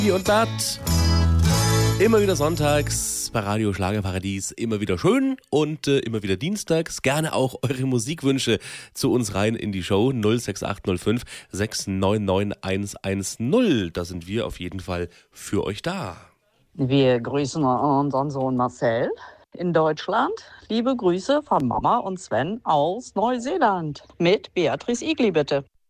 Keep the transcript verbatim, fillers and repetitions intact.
Hier und das. Immer wieder sonntags bei Radio Schlagerparadies, immer wieder schön und äh, immer wieder dienstags. Gerne auch eure Musikwünsche zu uns rein in die Show null sechs acht null fünf sechs neun neun eins eins null. Da sind wir auf jeden Fall für euch da. Wir grüßen unseren Sohn Marcel in Deutschland. Liebe Grüße von Mama und Sven aus Neuseeland. Mit Beatrice Igli, bitte.